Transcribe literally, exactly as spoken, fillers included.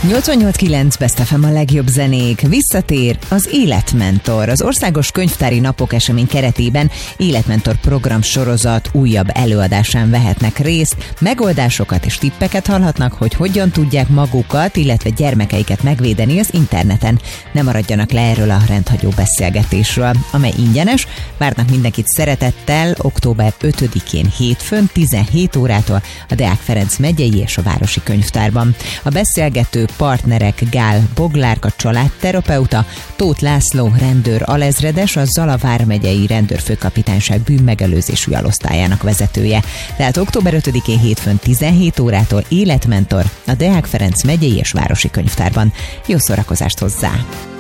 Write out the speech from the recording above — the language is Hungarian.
nyolcvannyolc kilenc Best ef em a legjobb zenék. Visszatér az Életmentor. Az Országos Könyvtári Napok esemény keretében Életmentor program sorozat újabb előadásán vehetnek részt. Megoldásokat és tippeket hallhatnak, hogy hogyan tudják magukat, illetve gyermekeiket megvédeni az interneten. Ne maradjanak le erről a rendhagyó beszélgetésről, amely ingyenes. Várnak mindenkit szeretettel október ötödikén hétfőn tizenhét órától a Deák Ferenc megyei és a városi könyvtárban. A beszélgető partnerek Gál Boglárka családterapeuta, Tóth László rendőr alezredes, a Zala vármegyei rendőrfőkapitányság bűnmegelőzési alosztályának vezetője. Tehát október ötödikén hétfőn tizenhét órától Életmentor a Deák Ferenc megyei és városi könyvtárban. Jó szórakozást hozzá!